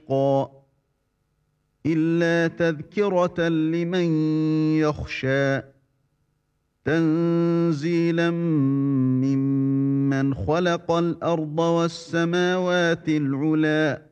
يشقى إلا تذكرة لمن يخشى تنزيلا ممن خلق الأرض والسماوات العلى.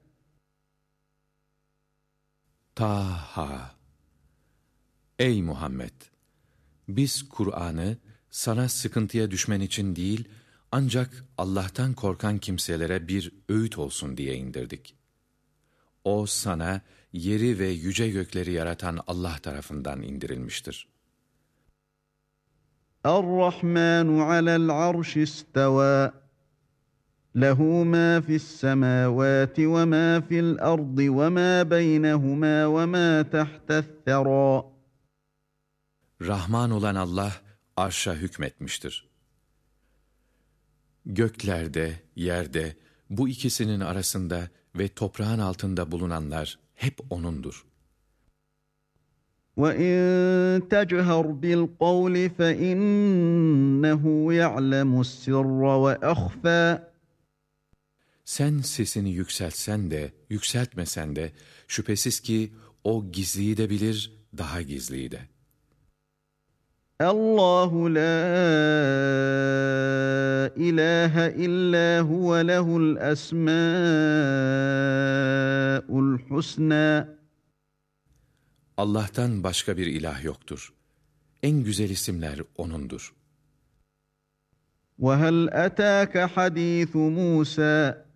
Taha. Ey Muhammed! Biz Kur'an'ı sana sıkıntıya düşmen için değil, ancak Allah'tan korkan kimselere bir öğüt olsun diye indirdik. O sana yeri ve yüce gökleri yaratan Allah tarafından indirilmiştir. Er-Rahmanu alel arşi istevâ. Lehu ma fi's semâvâti ve ma fi'l ardı ve ma beynehumâ ve ma tahta'th serâ. Rahman olan Allah arşa hükmetmiştir. Göklerde, yerde, bu ikisinin arasında ve toprağın altında bulunanlar hep O'nundur. وَاِنْ تَجْهَرْ بِالْقَوْلِ فَاِنَّهُ يَعْلَمُ السِّرَّ وَأَخْفَى. Sen sesini yükseltsen de, yükseltmesen de, şüphesiz ki O gizliyi de bilir, daha gizliyi de. Allahu la ilahe illa huve lehul esmâ'ul husnâ. Allah'tan başka bir ilah yoktur. En güzel isimler O'nundur. وَهَلْ أَتَاكَ حَد۪يثُ مُوسَى.